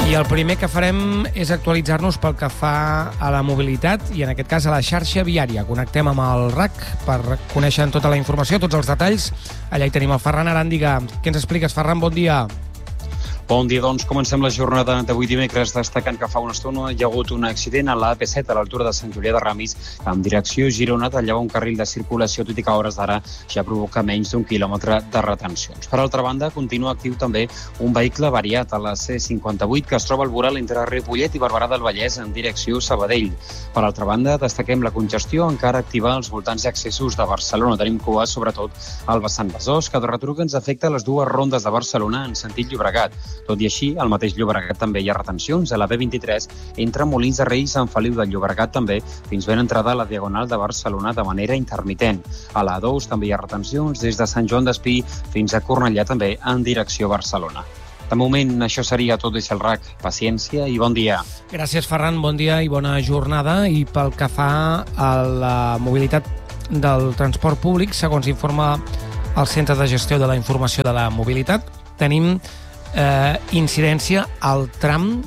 I el primer que farem és actualitzar-nos pel que fa a la mobilitat i en aquest cas a la xarxa viària. Connectem amb el RAC per conèixer tota la informació, tots els detalls. Allà hi tenim el Ferran Aràndiga. Què ens expliques, Ferran? Bon dia. Bon dia, doncs comencem la jornada d'avui dimecres destacant que fa una estona hi ha hagut un accident a la AP7 a l'altura de Sant Julià de Ramis en direcció Girona, tallava un carril de circulació, tot i que a hores d'ara ja provoca menys d'1 quilòmetre de retencions. Per altra banda, continua actiu també un vehicle variat a la C58 que es troba al voral entre Ripollet i Barberà del Vallès en direcció Sabadell. Per altra banda, destaquem la congestió encara activa als voltants d'accessos de Barcelona. Tenim cua, sobretot, al vessant Besòs, que de retruc ens afecta les dues rondes de Barcelona en sentit Llobregat. Tot i així, al mateix Llobregat també hi ha retencions. A la B23, entre Molins de Rei i Sant Feliu de Llobregat també, fins ben entrada a la Diagonal de Barcelona de manera intermitent. A la A2 també hi ha retencions des de Sant Joan d'Espí fins a Cornellà també en direcció Barcelona. De moment, això seria tot des del RAC. Paciència i bon dia. Gràcies, Ferran. Bon dia i bona jornada. I pel que fa a la mobilitat del transport públic, segons informa el Centre de Gestió de la Informació de la Mobilitat, tenim incidència al tram,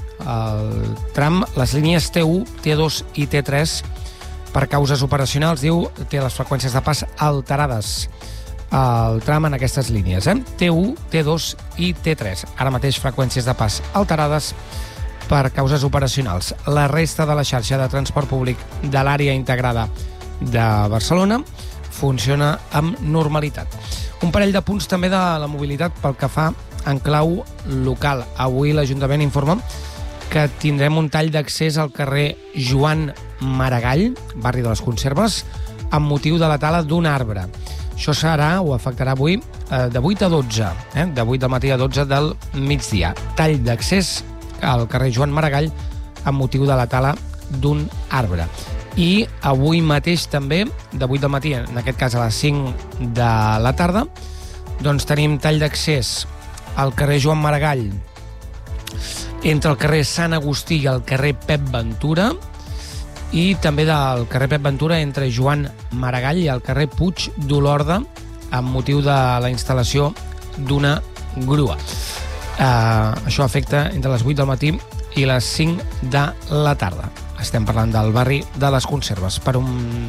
les línies T1, T2 i T3 per causes operacionals, diu, té les freqüències de pas alterades el tram en aquestes línies, T1, T2 i T3. Ara mateix freqüències de pas alterades per causes operacionals. La resta de la xarxa de transport públic de l'àrea integrada de Barcelona funciona amb normalitat. Un parell de punts també de la mobilitat pel que fa en clau local. Avui l'Ajuntament informa que tindrem un tall d'accés al carrer Joan Maragall, barri de les Conserves, amb motiu de la tala d'un arbre. Això serà, o afectarà avui, de 8 a 12, de 8 del matí a 12 del migdia. Tall d'accés al carrer Joan Maragall amb motiu de la tala d'un arbre. I avui mateix també, de 8 del matí, en aquest cas a les 5 de la tarda, doncs tenim tall d'accés al carrer Joan Maragall entre el carrer Sant Agustí i el carrer Pep Ventura i també del carrer Pep Ventura entre Joan Maragall i el carrer Puig d'Olorda amb motiu de la instal·lació d'una grua. Això afecta entre les 8 del matí i les 5 de la tarda. Estem parlant del barri de les Conserves. Per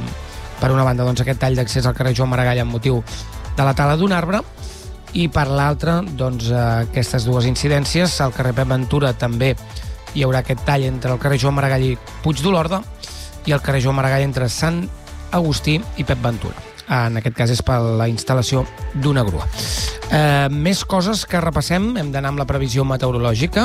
una banda, doncs, aquest tall d'accés al carrer Joan Maragall amb motiu de la tala d'un arbre i per l'altra, doncs, aquestes dues incidències. Al carrer Pep Ventura també hi haurà aquest tall entre el carrer Joan Maragall i Puig d'Olorda i el carrer Joan Maragall entre Sant Agustí i Pep Ventura. En aquest cas és per la instal·lació d'una grua. Més coses que repassem. Hem d'anar amb la previsió meteorològica.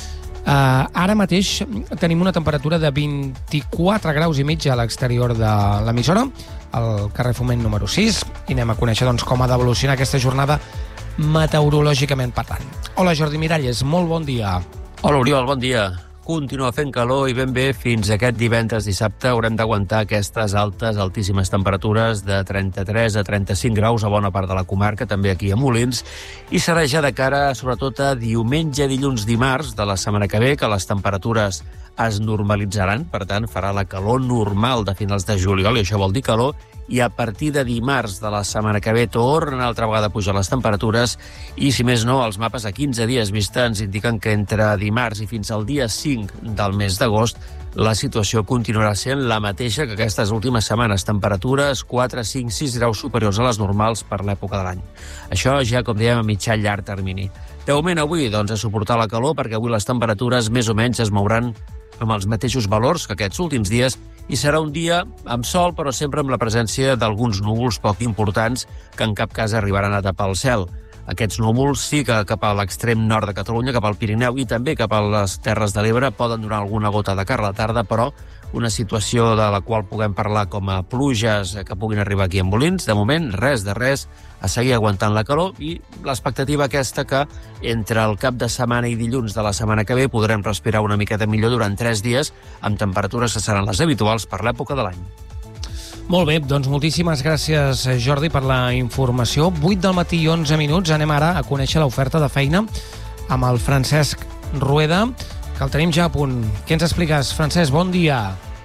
Ara mateix tenim una temperatura de 24 graus i mig a l'exterior de l'emissora, al carrer Foment número 6, i anem a conèixer doncs, com ha d'evolucionar aquesta jornada meteorològicament parlant. Hola, Jordi Miralles, molt bon dia. Hola, Oriol, bon dia. Continua fent calor i ben bé fins aquest divendres, dissabte, haurem d'aguantar aquestes altíssimes temperatures de 33 a 35 graus a bona part de la comarca, també aquí a Molins, i serà ja de cara, sobretot, a diumenge, dilluns, dimarts de la setmana que ve, que les temperatures es normalitzaran, per tant, farà la calor normal de finals de juliol, i això vol dir calor, i a partir de dimarts de la setmana que ve tornen altra vegada a pujar les temperatures i, si més no, els mapes a 15 dies vista ens indiquen que entre dimarts i fins al dia 5 del mes d'agost la situació continuarà sent la mateixa que aquestes últimes setmanes, temperatures 4, 5, 6 graus superiors a les normals per l'època de l'any. Això ja, com dèiem, a mitjà llarg termini. De moment avui, doncs, a suportar la calor, perquè avui les temperatures més o menys es mouran amb els mateixos valors que aquests últims dies i serà un dia amb sol, però sempre amb la presència d'alguns núvols poc importants que en cap cas arribaran a tapar el cel. Aquests núvols sí que cap a l'extrem nord de Catalunya, cap al Pirineu i també cap a les Terres de l'Ebre poden donar alguna gota de cara a la tarda, però una situació de la qual puguem parlar com a pluges que puguin arribar aquí a Molins. De moment, res de res, a seguir aguantant la calor i l'expectativa aquesta que entre el cap de setmana i dilluns de la setmana que ve podrem respirar una miqueta millor durant 3 dies amb temperatures que seran les habituals per l'època de l'any. Molt bé, doncs moltíssimes gràcies, Jordi, per la informació. 8 del matí i 11 minuts. Anem ara a conèixer l'oferta de feina amb el Francesc Rueda, que el tenim ja a punt. Què ens expliques, Francesc? Bon dia.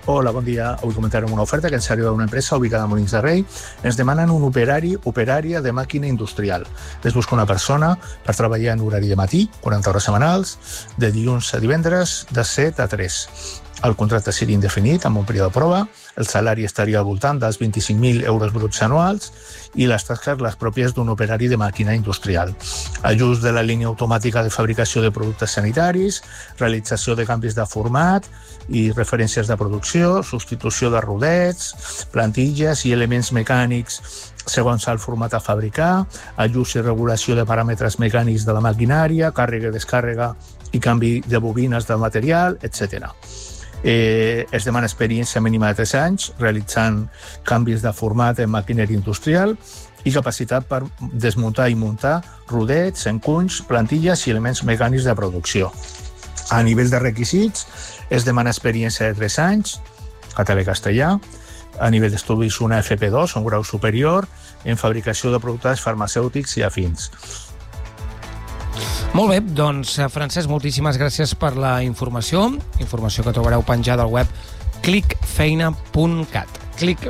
Hola, bon dia. Avui comentarem una oferta que ens arriba d'una empresa ubicada a Molins de Rei. Ens demanen un operària de màquina industrial. Es busca una persona per treballar en horari de matí, 40 hores setmanals, de dilluns a divendres, de 7 a 3. El contracte seria indefinit, amb un període de prova. El salari estaria al voltant dels 25.000 euros bruts anuals i les tasques les pròpies d'un operari de màquina industrial. Ajust de la línia automàtica de fabricació de productes sanitaris, realització de canvis de format i referències de producció, substitució de rodets, plantilles i elements mecànics segons el format a fabricar, ajust i regulació de paràmetres mecànics de la maquinària, càrrega i descàrrega i canvi de bobines del material, etc. Es demana experiència mínima de 3 anys, realitzant canvis de format en maquinària industrial i capacitat per desmuntar i muntar rodets, encunys, plantilles i elements mecànics de producció. A nivell de requisits, es demana experiència de 3 anys, català i castellà, a nivell d'estudis una FP2, un grau superior, en fabricació de productes farmacèutics i afins. Molt bé, doncs, Francesc, moltíssimes gràcies per la informació que trobareu penjada al web clickfeina.cat.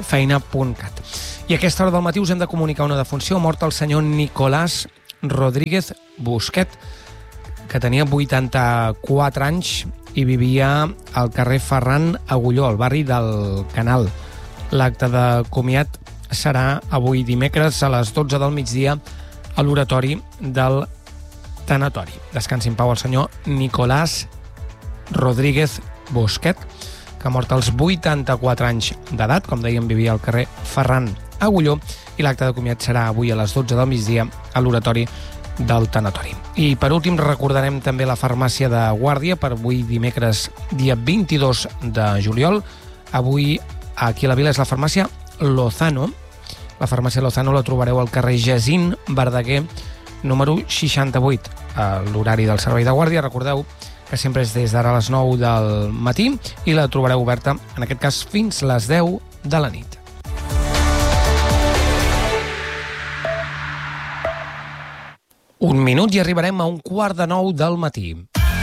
I a aquesta hora del matí us hem de comunicar una defunció. Ha mort el senyor Nicolás Rodríguez Busquet, que tenia 84 anys i vivia al carrer Ferran Agulló, al barri del Canal. L'acte de comiat serà avui dimecres a les 12 del migdia a l'oratori del tanatori. Descansi en pau el senyor Nicolás Rodríguez Busquet, que ha mort als 84 anys d'edat, com dèiem, vivia al carrer Ferran Agulló, i l'acte de comiat serà avui a les 12 del migdia a l'oratori del tanatori. I per últim recordarem també la farmàcia de Guàrdia per avui dimecres dia 22 de juliol. Avui aquí a la vila és la farmàcia Lozano. La farmàcia Lozano la trobareu al carrer Jacint Verdaguer número 68. L'horari del servei de guàrdia, recordeu que sempre és des d'ara a les 9 del matí i la trobareu oberta, en aquest cas, fins les 10 de la nit. Un minut i arribarem a 8:45 del matí.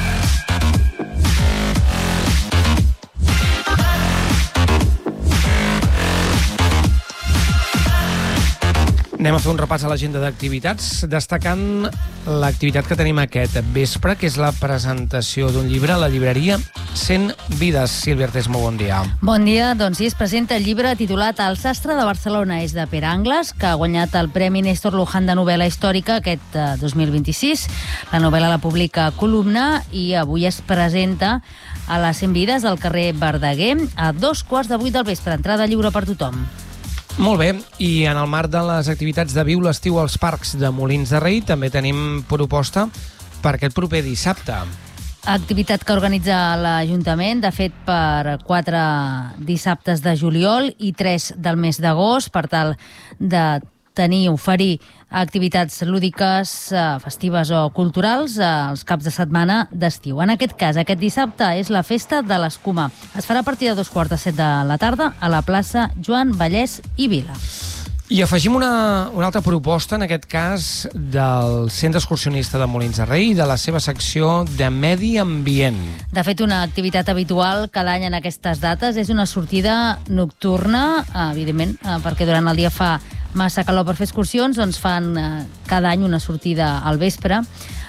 Anem a fer un repàs a l'agenda d'activitats, destacant l'activitat que tenim aquest vespre, que és la presentació d'un llibre a la llibreria 100 Vides. Sílvia Artés, molt bon dia. Bon dia, doncs sí, es presenta el llibre titulat El sastre de Barcelona, és de Pere Angles, que ha guanyat el Premi Néstor Luján de novel·la històrica aquest 2026. La novel·la la publica Columna i avui es presenta a les 100 Vides al carrer Verdaguer a 7:15 del vespre, entrada lliure per tothom. Molt bé, i en el marc de les activitats de Viu l'estiu als parcs de Molins de Rei també tenim proposta per aquest proper dissabte. Activitat que organitza l'Ajuntament, de fet, per 4 dissabtes de juliol i 3 del mes d'agost, per tal de oferir activitats lúdiques, festives o culturals als caps de setmana d'estiu. En aquest cas, aquest dissabte és la Festa de l'Escuma. Es farà a partir de 7:15 de la tarda a la plaça Joan Vallès i Vila. I afegim una altra proposta, en aquest cas, del Centre Excursionista de Molins de Rei i de la seva secció de Medi Ambient. De fet, una activitat habitual cada any en aquestes dates és una sortida nocturna, evidentment, perquè durant el dia fa massa calor per fer excursions, doncs fan cada any una sortida al vespre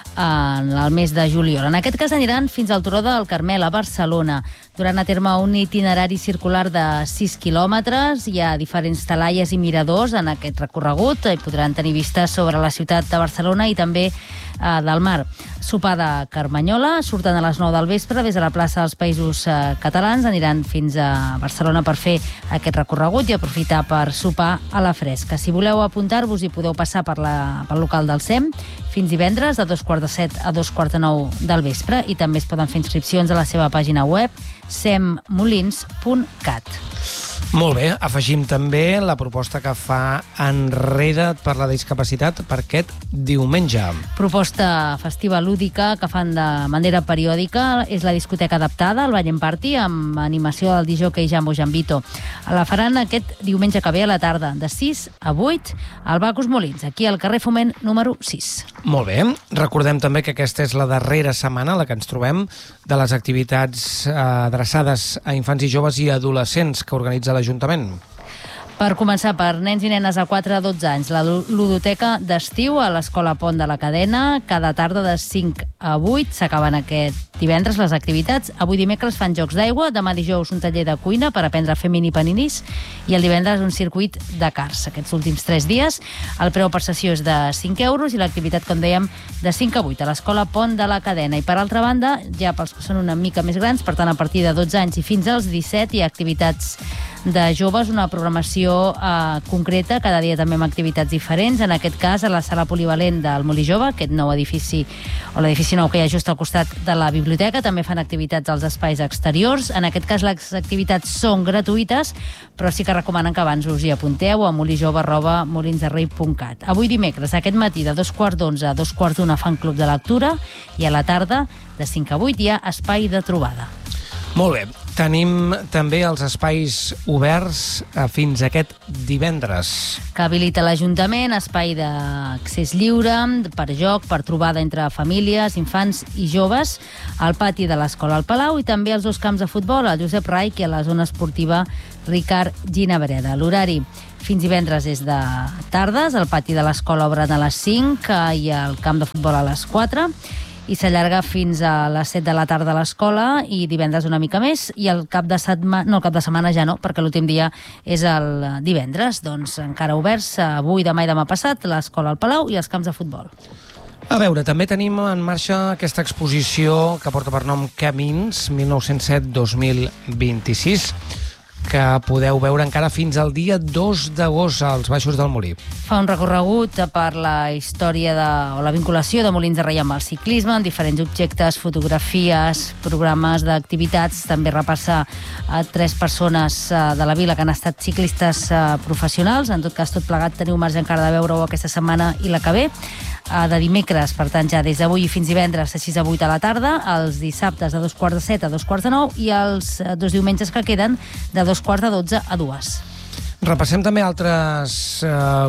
al mes de juliol. En aquest cas aniran fins al Turó del Carmel, a Barcelona. Duran a terme un itinerari circular de 6 quilòmetres. Hi ha diferents talaies i miradors en aquest recorregut. Hi podran tenir vistes sobre la ciutat de Barcelona i també del mar. Sopar de Carmanyola, surten a les 9 del vespre des de la plaça dels Països Catalans, aniran fins a Barcelona per fer aquest recorregut i aprofitar per sopar a la fresca. Si voleu apuntar-vos hi podeu passar pel local del SEM fins divendres de 7:15 a 7:45 del vespre i també es poden fer inscripcions a la seva pàgina web semmolins.cat. Molt bé, afegim també la proposta que fa Enrere per la discapacitat per aquest diumenge. Proposta festiva lúdica que fan de manera periòdica és la discoteca adaptada, el Ballem Party, amb animació del disjockey Jambo Jambito. La faran aquest diumenge que ve a la tarda, de 6 a 8, al Bacus Molins, aquí al carrer Foment número 6. Molt bé, recordem també que aquesta és la darrera setmana, la que ens trobem, de les activitats adreçades a infants i joves i adolescents que organitza l'Ajuntament. Per començar, per nens i nenes de 4 a 12 anys, la ludoteca d'estiu a l'Escola Pont de la Cadena, cada tarda de 5 a 8. S'acaben aquest divendres les activitats. Avui dimecres fan jocs d'aigua, demà dijous un taller de cuina per aprendre a fer mini paninis i el divendres un circuit de cars. Aquests últims 3 dies el preu per sessió és de 5 euros i l'activitat, com dèiem, de 5 a 8 a l'Escola Pont de la Cadena. I per altra banda, ja pels que són una mica més grans, per tant a partir de 12 anys i fins als 17 hi ha activitats de joves, una programació concreta, cada dia també amb activitats diferents. En aquest cas, a la sala polivalent del Molí Jove, aquest nou edifici, o l'edifici nou que hi ha just al costat de la biblioteca, també fan activitats als espais exteriors. En aquest cas, les activitats són gratuïtes, però sí que recomanen que abans us hi apunteu a molijove@molinsderrei.cat. Avui dimecres, aquest matí, de 2:15 a 2:15 fan club de lectura i a la tarda, de 5 a 8, hi ha espai de trobada. Molt bé. Tenim també els espais oberts fins aquest divendres. Que habilita l'Ajuntament, espai d'accés lliure, per joc, per trobada entre famílies, infants i joves, al pati de l'Escola al Palau i també als 2 camps de futbol, al Josep Raich i a la zona esportiva Ricard Ginabreda. L'horari fins divendres és de tardes, al pati de l'Escola obren a les 5 i al camp de futbol a les 4, i s'allarga fins a les 7 de la tarda a l'escola i divendres una mica més, i el cap de setmana ja no, perquè l'últim dia és el divendres. Doncs encara oberts avui, demà i demà passat, l'Escola al Palau i els camps de futbol. A veure, també tenim en marxa aquesta exposició que porta per nom Camins 1907-2026, que podeu veure encara fins al dia 2 d'agost als Baixos del Molí. Fa un recorregut per la història o la vinculació de Molins de Rei amb el ciclisme, amb diferents objectes, fotografies, programes d'activitats. També repassa a 3 persones de la vila que han estat ciclistes professionals. En tot cas, tot plegat teniu marge encara de veure-ho aquesta setmana i la que ve. De dimecres, per tant, ja des d'avui fins divendres de 6 a 8 a la tarda, els dissabtes de 2:15 a 2:15 i els 2 diumenges que queden de 2:12 a 2. Repassem també altres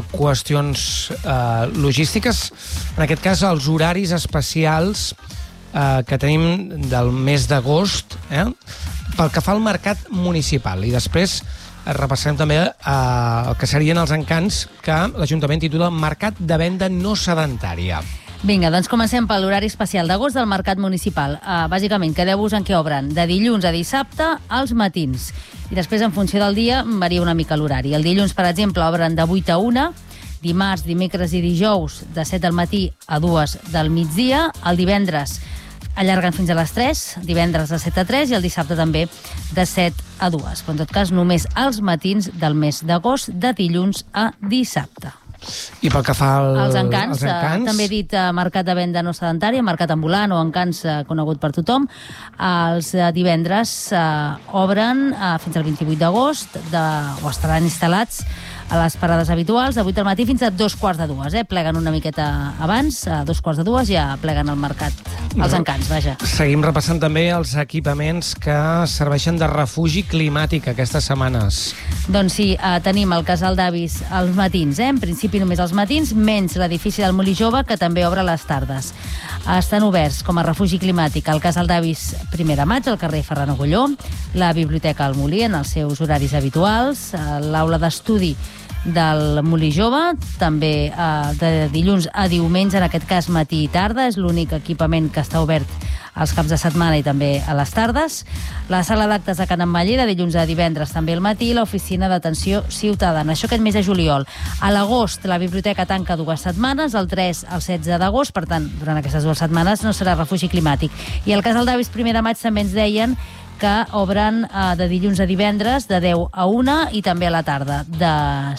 qüestions logístiques. En aquest cas, els horaris especials que tenim del mes d'agost, pel que fa al mercat municipal. I després repassarem també el que serien els encants que l'Ajuntament titula Mercat de Venda No Sedentària. Vinga, doncs comencem per l'horari especial d'agost del Mercat Municipal. Bàsicament, quedeu-vos en què obren de dilluns a dissabte als matins. I després, en funció del dia, varia una mica l'horari. El dilluns, per exemple, obren de 8 a 1, dimarts, dimecres i dijous de 7 del matí a 2 del migdia, el divendres allarguen fins a les 3, divendres de 7 a 3 i el dissabte també de 7 a 2. Però en tot cas, només als matins del mes d'agost, de dilluns a dissabte. I pel que fa als encants, també he dit mercat de venda no sedentària, mercat ambulant o encants conegut per tothom. Els divendres obren fins al 28 d'agost o estaran instal·lats a les parades habituals, de 8 del matí fins a 2:15. Pleguen una miqueta abans, a 2:15 ja pleguen al mercat, els encants, vaja. Seguim repassant també els equipaments que serveixen de refugi climàtic aquestes setmanes. Doncs sí, tenim el casal d'avis als matins, en principi només als matins, menys l'edifici del Molí Jove, que també obre a les tardes. Estan oberts com a refugi climàtic el casal d'avis 1 de maig, al carrer Ferran Agulló, la biblioteca al Molí en els seus horaris habituals, l'aula d'estudi del Molí Jove, també de dilluns a diumenge, en aquest cas matí i tarda, és l'únic equipament que està obert als caps de setmana i també a les tardes. La sala d'actes de Can Ametller, de dilluns a divendres també al matí, i l'oficina d'atenció ciutadana. Això aquest mes de juliol. A l'agost la biblioteca tanca 2 setmanes, el 3 al 16 d'agost, per tant, durant aquestes 2 setmanes no serà refugi climàtic. I el casal d'avis 1 de maig també ens deien que obren de dilluns a divendres de 10 a 1 i també a la tarda de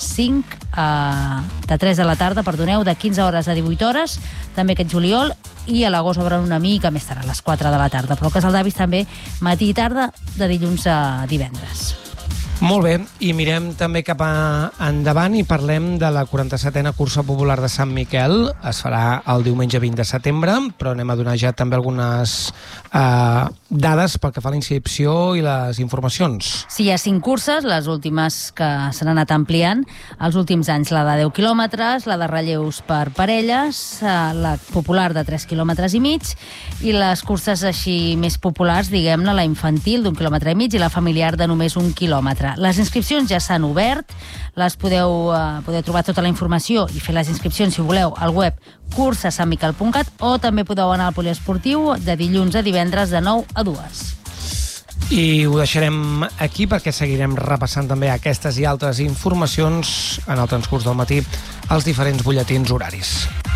3 de la tarda, de 15 hores a 18 hores, també aquest juliol, i a l'agost obren una mica més tard, a les 4 de la tarda. Però el casal d'avis també matí i tarda de dilluns a divendres. Molt bé, i mirem també cap endavant i parlem de la 47a Cursa Popular de Sant Miquel. Es farà el diumenge 20 de setembre, però anem a donar ja també algunes dades pel que fa a la inscripció i les informacions. Sí, hi ha 5 curses, les últimes que s'han anat ampliant. Els últims anys la de 10 quilòmetres, la de relleus per parelles, la popular de 3 quilòmetres i mig, i les curses així més populars, diguem-ne, la infantil d'1,5 quilòmetre i la familiar de només 1 quilòmetre. Les inscripcions ja s'han obert, les podeu trobar tota la informació i fer les inscripcions, si voleu, al web cursasantmiquel.cat, o també podeu anar al poliesportiu de dilluns a divendres de 9 a 2. I ho deixarem aquí perquè seguirem repassant també aquestes i altres informacions en el transcurs del matí als diferents butlletins horaris.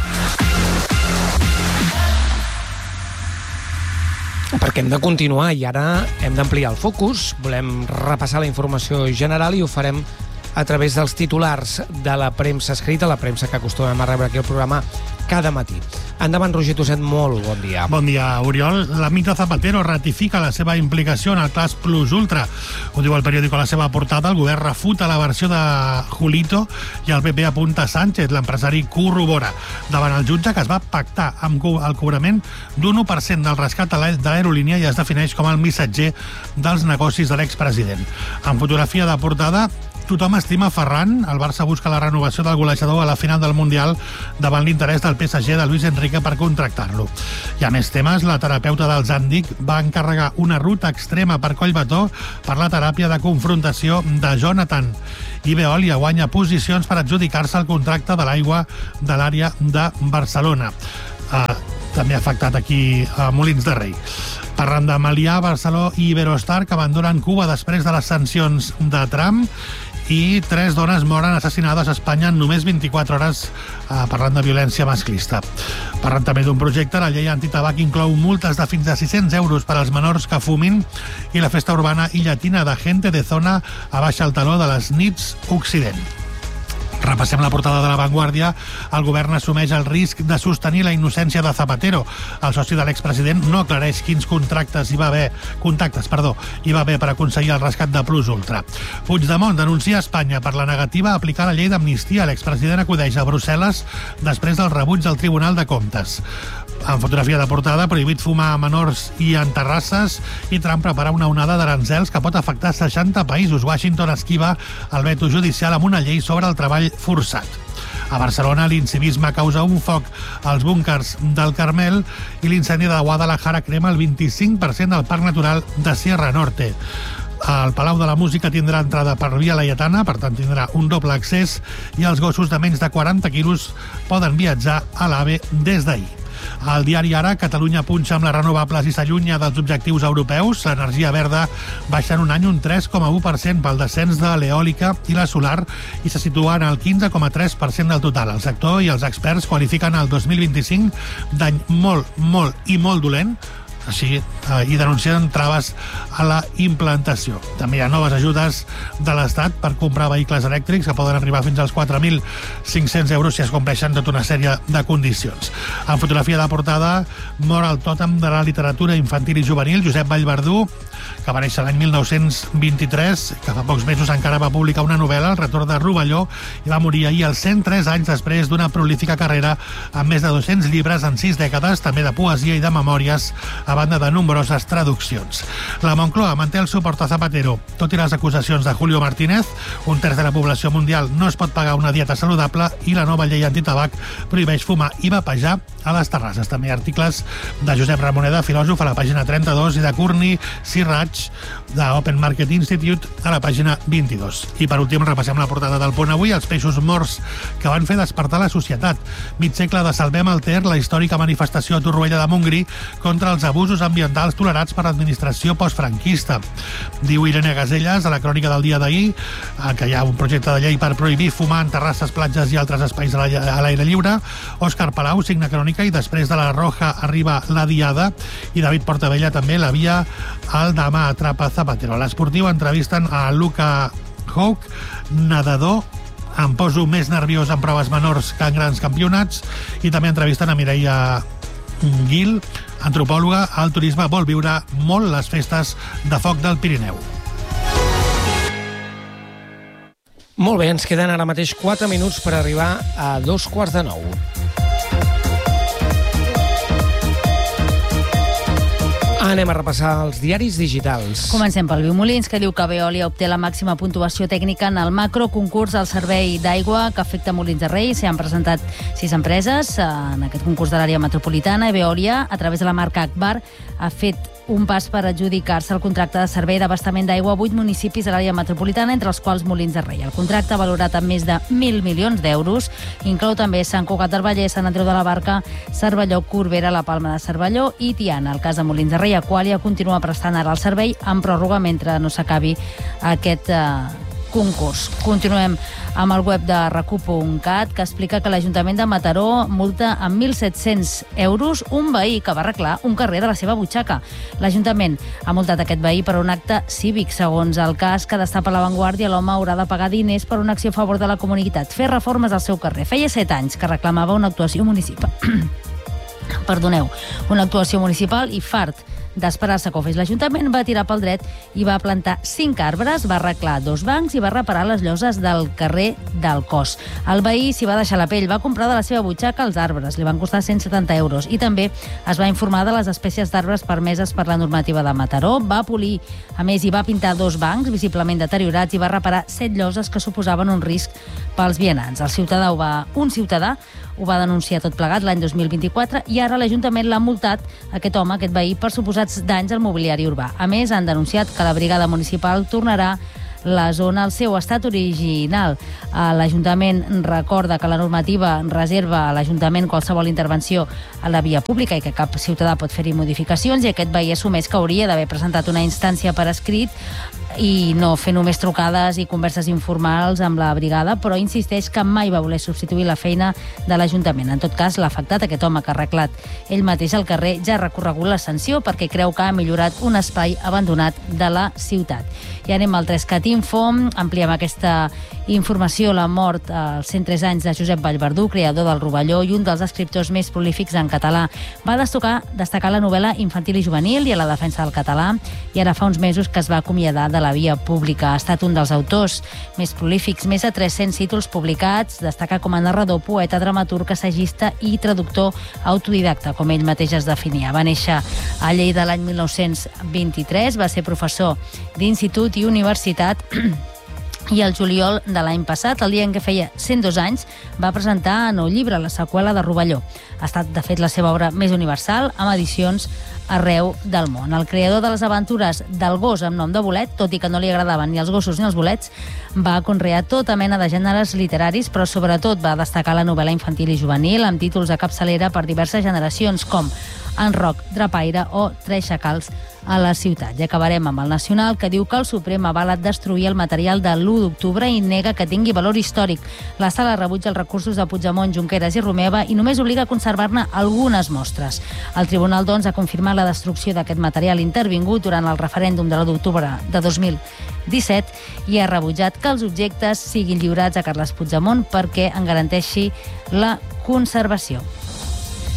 Perquè hem de continuar i ara hem d'ampliar el focus. Volem repassar la informació general i ho farem a través dels titulars de la premsa escrita, la premsa que acostumem a rebre aquí al programa cada matí. Endavant, Roger Toset, molt bon dia. Bon dia, Oriol. L'amic de Zapatero ratifica la seva implicació en el cas Plus Ultra. Ho diu el periòdico a la seva portada. El govern refuta la versió de Julito i el PP apunta Sánchez. L'empresari corrobora davant el jutge que es va pactar amb el cobrament d'un 1% del rescat de l'aerolínia i es defineix com el missatger dels negocis de l'expresident. En fotografia de portada, tothom estima Ferran. El Barça busca la renovació del golejador a la final del Mundial davant l'interès del PSG de Luis Enrique per contractar-lo. Hi ha més temes. La terapeuta del Zandic va encarregar una ruta extrema per Collbató per la teràpia de confrontació de Jonathan. I Veolia guanya posicions per adjudicar-se el contracte de l'aigua de l'àrea de Barcelona. També ha afectat aquí a Molins de Rei. Parlant de Melià, Barceló i Iberostar, que abandonen Cuba després de les sancions de Trump, i 3 dones moren assassinades a Espanya en només 24 hores, parlant de violència masclista. Parlant també d'un projecte, la llei antitabac inclou multes de fins a 600 euros per als menors que fumin i la festa urbana i llatina de Gente de Zona abaixa el taló de les nits Occident. Repassem la portada de La Vanguardia. El govern assumeix el risc de sostenir la innocència de Zapatero. El soci de l'expresident no aclareix quins contactes hi va haver per aconseguir el rescat de Plus Ultra. Puigdemont denuncia Espanya per la negativa a aplicar la llei d'amnistia. L'expresident acudeix a Brussel·les després del rebuig del Tribunal de Comptes. En fotografia de portada, prohibit fumar a menors i en terrasses, i Trump prepara una onada d'aranzels que pot afectar 60 països. Washington esquiva el veto judicial amb una llei sobre el treball forçat. A Barcelona, l'incivisme causa un foc als búnkers del Carmel i l'incendi de Guadalajara crema el 25% del Parc Natural de Sierra Norte. El Palau de la Música tindrà entrada per via laietana, per tant tindrà un doble accés, i els gossos de menys de 40 quilos poden viatjar a l'AVE des d'ahir. Al diari Ara, Catalunya punxa amb les renovables i s'allunya dels objectius europeus. L'energia verda baixa en un any un 3,1% pel descens de l'eòlica i la solar i se situa en el 15,3% del total. El sector i els experts qualifiquen el 2025 d'any molt dolent, així, i denuncien traves a la implantació. També hi ha noves ajudes de l'Estat per comprar vehicles elèctrics que poden arribar fins als 4.500 euros si es compleixen tota una sèrie de condicions. En fotografia de portada, mor el tòtem de la literatura infantil i juvenil, Josep Vallverdú, que va néixer l'any 1923, que fa pocs mesos encara va publicar una novel·la, El retorn de Rovelló, i va morir ahir als 103 anys després d'una prolífica carrera amb més de 200 llibres en 6 dècades, també de poesia i de memòries, a banda de nombroses traduccions. La Moncloa manté el suport a Zapatero. Tot i les acusacions de Julio Martínez, un terç de la població mundial no es pot pagar una dieta saludable i la nova llei antitabac prohibeix fumar i vapejar a les terrasses. També articles de Josep Ramoneda, filòsof, a la pàgina 32, i de Courtney Siraj, de Open Market Institute, a la pàgina 22. I per últim repassem la portada del Punt Avui, els peixos morts que van fer despertar la societat. Mig segle de Salvem el Ter, la històrica manifestació a Torroella de Montgrí contra els abusos ambientals tolerats per l'administració postfranquista. Diu Irene Gaselles, a la crònica del dia d'ahir, que hi ha un projecte de llei per prohibir fumar en terrasses, platges i altres espais a l'aire lliure. Òscar Palau signa crònica i després de la Roja arriba la Diada, i David Portabella també la via al Demà atrapa Zapatero. A l'Esportiu entrevisten a Luca Houck, nedador. Em poso més nerviós en proves menors que en grans campionats, i també entrevisten a Mireia Gil, antropòloga. El turisme vol viure molt les festes de foc del Pirineu. Molt bé, ens queden ara mateix 4 minuts per arribar a 9:15. Anem a repassar els diaris digitals. Comencem pel Viumolins, que diu que Veolia obté la màxima puntuació tècnica en el macroconcurs del servei d'aigua que afecta Molins de Rei. S'hi han presentat 6 empreses en aquest concurs de l'àrea metropolitana i Veolia, a través de la marca Akbar, ha fet un pas per adjudicar-se el contracte de servei d'abastament d'aigua a 8 municipis de l'àrea metropolitana, entre els quals Molins de Rei. El contracte, valorat amb més de 1.000 milions d'euros, inclou també Sant Cugat del Vallès, Sant Andreu de la Barca, Cervelló, Corbera, la Palma de Cervelló i Tiana. El cas de Molins de Rei, Aqualia continua prestant ara el servei amb pròrroga mentre no s'acabi aquest concurs. Continuem amb el web de recu.cat, que explica que l'Ajuntament de Mataró multa amb 1.700 euros un veí que va arreglar un carrer de la seva butxaca. L'Ajuntament ha multat aquest veí per un acte cívic. Segons el cas que destapa La Vanguardia, l'home haurà de pagar diners per una acció a favor de la comunitat, fer reformes al seu carrer. Feia 7 anys que reclamava una actuació municipal. Una actuació municipal i fart d'esperar-se que ho fes l'Ajuntament, va tirar pel dret i va plantar 5 arbres, va arreglar 2 bancs i va reparar les lloses del carrer del Cos. El veí s'hi va deixar la pell, va comprar de la seva butxaca els arbres, li van costar 170 euros i també es va informar de les espècies d'arbres permeses per la normativa de Mataró, va polir, a més, hi va pintar 2 bancs visiblement deteriorats i va reparar 7 lloses que suposaven un risc pels vianants. Un ciutadà ho va denunciar tot plegat l'any 2024 i ara l'Ajuntament l'ha multat, aquest home, aquest veí, per suposats danys al mobiliari urbà. A més, han denunciat que la brigada municipal tornarà la zona al seu estat original. L'Ajuntament recorda que la normativa reserva a l'Ajuntament qualsevol intervenció a la via pública i que cap ciutadà pot fer-hi modificacions, i aquest veí assumeix que hauria d'haver presentat una instància per escrit i no fer només trucades i converses informals amb la brigada, però insisteix que mai va voler substituir la feina de l'Ajuntament. En tot cas, l'afectat, aquest home que ha arreglat ell mateix al carrer, ja ha recorregut la sanció perquè creu que ha millorat un espai abandonat de la ciutat. I anem al 3cat Info, ampliem aquesta informació. La mort als 103 anys de Josep Vallverdú, creador del Rovelló i un dels escriptors més prolífics en català. Va destacar la novel·la infantil i juvenil i a la defensa del català, i ara fa uns mesos que es va acomiadar de la via pública. Ha estat un dels autors més prolífics, més de 300 títols publicats, destaca com a narrador, poeta, dramaturg, assagista i traductor autodidacta, com ell mateix es definia. Va néixer a Lleida l'any 1923, va ser professor d'institut i universitat i el juliol de l'any passat, el dia en què feia 102 anys, va presentar el nou llibre, la seqüela de Rovelló. Ha estat, de fet, la seva obra més universal, amb edicions arreu del món. El creador de les aventures del gos amb nom de bolet, tot i que no li agradaven ni els gossos ni els bolets, va conrear tota mena de gèneres literaris, però sobretot va destacar la novel·la infantil i juvenil amb títols de capçalera per diverses generacions, com En Roc, Drapaire o 3 xacals a la ciutat. I acabarem amb el Nacional, que diu que el Suprem avala destruir el material de l'1 d'octubre i nega que tingui valor històric. La sala rebutja els recursos de Puigdemont, Junqueras i Romeva i només obliga a conservar-ne algunes mostres. El Tribunal, doncs, ha confirmat la destrucció d'aquest material intervingut durant el referèndum de l'1 d'octubre de 2017 i ha rebutjat que els objectes siguin lliurats a Carles Puigdemont perquè en garanteixi la conservació.